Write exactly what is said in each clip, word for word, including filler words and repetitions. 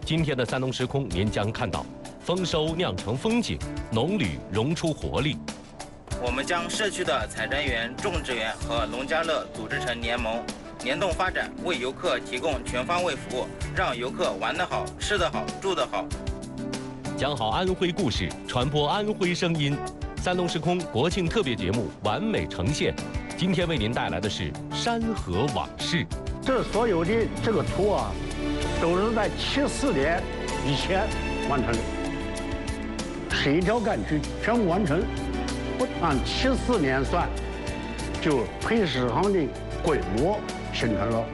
今天的山东时空，您将看到丰收酿成风景，农旅融出活力。 我们将社区的采摘园、种植园和农家乐组织成联盟，联动发展，为游客提供全方位服务，让游客玩得好、吃得好、住得好。 讲好安徽故事，传播安徽声音。山东时空国庆特别节目完美呈现。今天为您带来的是山河往事。 这所有的这个图啊，都是在七四年以前完成的，十一条干区全部完成。按七四年算，就配市行的规模形成了。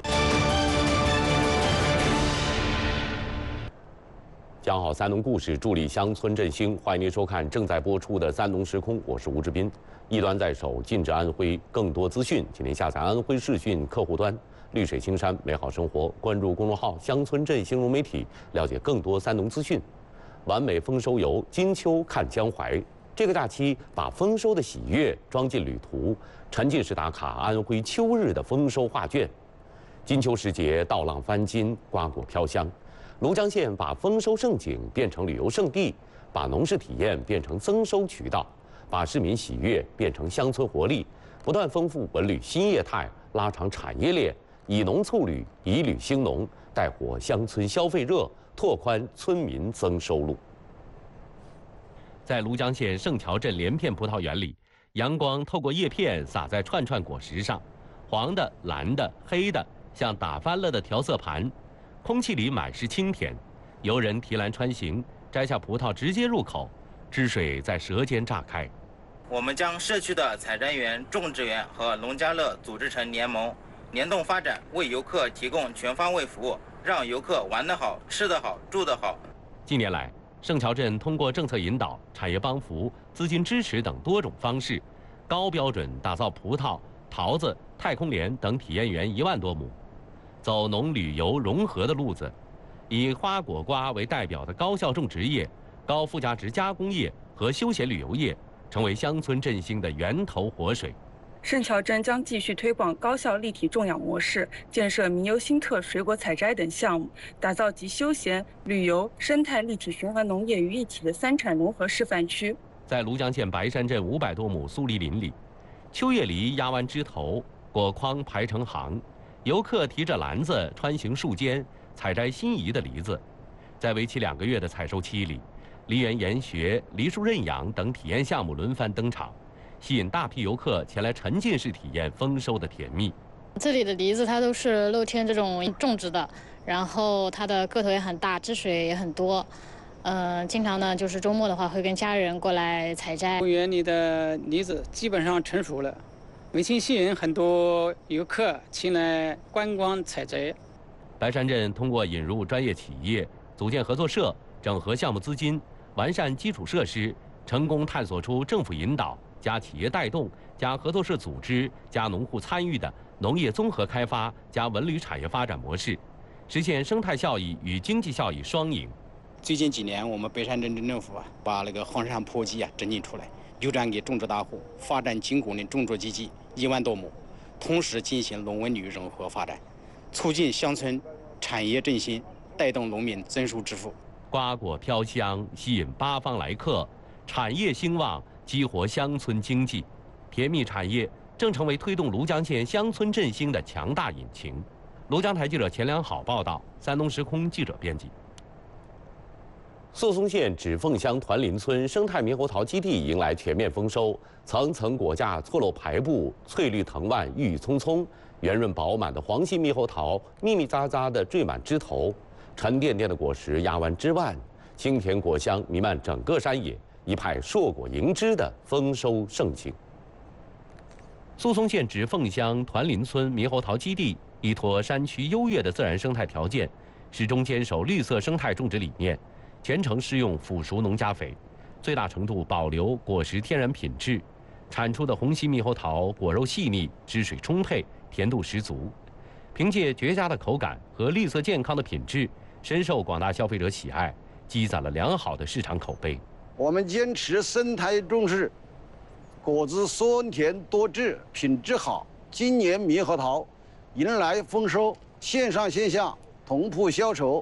讲好山东故事，助力乡村振兴。欢迎您收看正在播出的《山东时空》，我是吴志斌。一端在手，近至安徽，更多资讯，请您下载安徽视讯客户端。绿水青山，美好生活。关注公众号“乡村振兴融媒体”，了解更多山东资讯。完美丰收游，金秋看江淮。这个假期，把丰收的喜悦装进旅途，沉浸式打卡安徽秋日的丰收画卷。金秋时节，稻浪翻金，瓜果飘香。庐江县把丰收盛景变成旅游胜地，把农事体验变成增收渠道，把市民喜悦变成乡村活力，不断丰富文旅新业态，拉长产业链，以农促旅，以旅兴农，带火乡村消费热，拓宽村民增收路。在庐江县盛桥镇连片葡萄园里，阳光透过叶片洒在串串果实上，黄的、蓝的、黑的，像打翻了的调色盘。空气里满是清甜，游人提篮穿行，摘下葡萄直接入口，汁水在舌尖炸开。 我们将社区的采摘园、种植园和农家乐组织成联盟，联动发展，为游客提供全方位服务，让游客玩得好、吃得好、住得好。 近年来，盛桥镇通过政策引导、产业帮扶、资金支持等多种方式，高标准打造葡萄、桃子、太空莲等体验园一万多亩，走农旅游融合的路子，以花果瓜为代表的高效种植业、高附加值加工业和休闲旅游业，成为乡村振兴的源头活水。 盛桥镇将继续推广高效立体种养模式，建设名优新特水果采摘等项目，打造集休闲、旅游、生态立体循环农业于一体的三产融合示范区。 在庐江县白山镇五百多亩苏梨林里，秋叶梨压弯枝头，果筐排成行，游客提着篮子穿行树间，采摘心仪的梨子。在为期两个月的采收期里，梨园研学、梨树认养等体验项目轮番登场，吸引大批游客前来沉浸式体验丰收的甜蜜。 这里的梨子它都是露天这种种植的，然后它的个头也很大，汁水也很多。嗯、呃，经常呢就是周末的话会跟家人过来采摘。 公园里的梨子基本上成熟了，为求吸引很多游客前来观光采摘。 白山镇通过引入专业企业，组建合作社，整合项目资金，完善基础设施，成功探索出政府引导加企业带动加合作社组织加农户参与的农业综合开发加文旅产业发展模式，实现生态效益与经济效益双赢。 最近几年，我们白山镇镇政府啊，把那个黄山坡基啊整进出来，流转给种植大户，发展精工的种植基地一万多亩，同时进行农文旅融合发展，促进乡村产业振兴，带动农民增收致富。 瓜果飘香，吸引八方来客，产业兴旺，激活乡村经济，甜蜜产业正成为推动庐江县乡村振兴的强大引擎。庐江台记者钱良好报道，山东时空记者编辑。朔松县指凤乡团林村生态猕猴桃基地迎来全面丰收，层层果架错落排布，翠绿藤蔓郁郁葱葱，圆润饱满的黄心猕猴桃密密匝匝地缀满枝头，沉甸甸的果实压弯枝蔓，清甜果香弥漫整个山野，一派硕果盈枝的丰收盛景。朔松县指凤乡团林村猕猴桃基地依托山区优越的自然生态条件，始终坚守绿色生态种植理念，全程施用腐熟农家肥，最大程度保留果实天然品质，产出的红心猕猴桃果肉细腻，汁水充沛，甜度十足。凭借绝佳的口感和绿色健康的品质，深受广大消费者喜爱，积攒了良好的市场口碑。 我们坚持生态种植，果子酸甜多汁，品质好。今年猕猴桃迎来丰收，线上线下同步销售，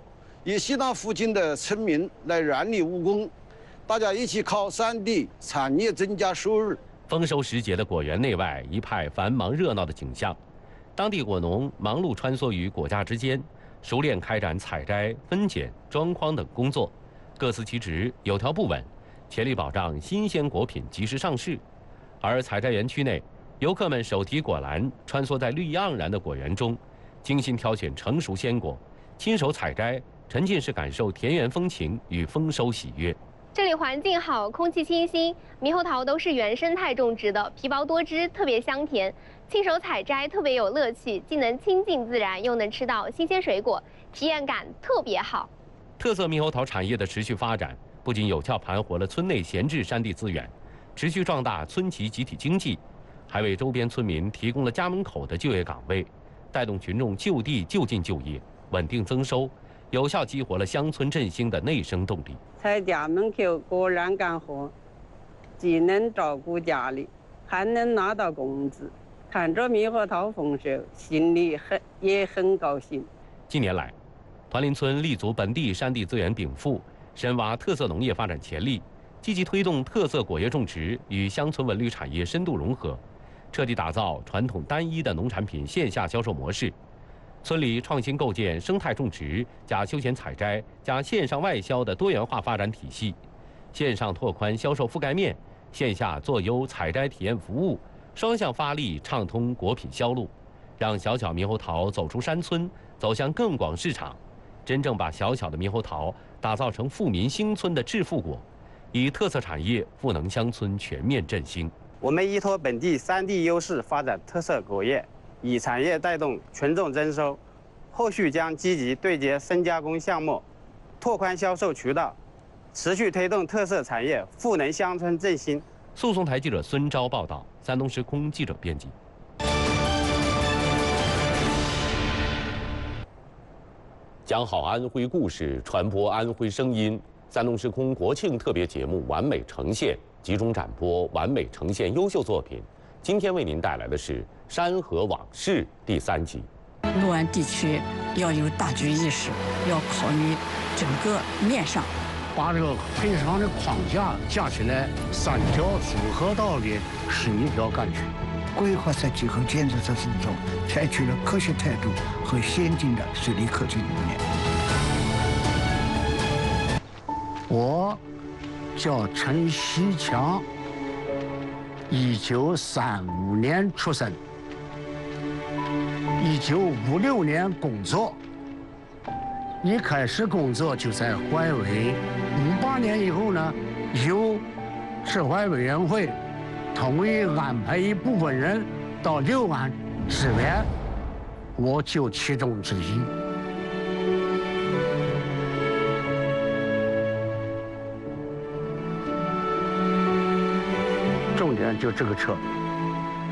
以西塘附近的村民来燃力务工，大家一起靠山地产业增加收入。 丰收时节的果园内外一派繁忙热闹的景象，当地果农忙碌穿梭于果架之间，熟练开展采摘、分拣、装筐等工作，各司其职，有条不紊，全力保障新鲜果品及时上市。而采摘园区内，游客们手提果篮，穿梭在绿意盎然的果园中，精心挑选成熟鲜果，亲手采摘，沉浸式感受田园风情与丰收喜悦。 这里环境好，空气清新，猕猴桃都是原生态种植的，皮薄多汁，特别香甜。亲手采摘特别有乐趣，既能亲近自然，又能吃到新鲜水果，体验感特别好。 特色猕猴桃产业的持续发展，不仅有效盘活了村内闲置山地资源，持续壮大村集集体经济，还为周边村民提供了家门口的就业岗位，带动群众就地就近就业，稳定增收，有效激活了乡村振兴的内生动力。 在家门口果然干活，既能照顾家里，还能拿到工资，看着猕猴桃丰收，心里很也很高兴。 近年来，团林村立足本地山地资源禀赋，深挖特色农业发展潜力，积极推动特色果业种植与乡村文旅产业深度融合，彻底打造传统单一的农产品线下销售模式。村里创新构建生态种植加休闲采摘加线上外销的多元化发展体系，线上拓宽销售覆盖面，线下做优采摘体验服务，双向发力畅通果品销路，让小小猕猴桃走出山村，走向更广市场，真正把小小的猕猴桃打造成富民兴村的致富果，以特色产业赋能乡村全面振兴。 我们依托本地山地优势发展特色果业，以产业带动群众增收，后续将积极对接深加工项目，拓宽销售渠道，持续推动特色产业赋能乡村振兴。 诉讼台记者孙钊报道，山东时空记者编辑。讲好安徽故事，传播安徽声音。山东时空国庆特别节目完美呈现，集中展播完美呈现优秀作品。今天为您带来的是《山河往事》第三集。 六安地区要有大局意识，要考虑整个面上， 把这个赔偿的框架架起来，三条组合到的是一条干区。 规划设计和建设过程中，采取了科学态度和先进的水利科技理念。 我叫陈锡强，一九三五年出生，一九五六年工作。一开始工作就在淮委，五八年以后呢，由治淮委员会统一安排一部分人到六安支援，我就其中之一。重点就这个车。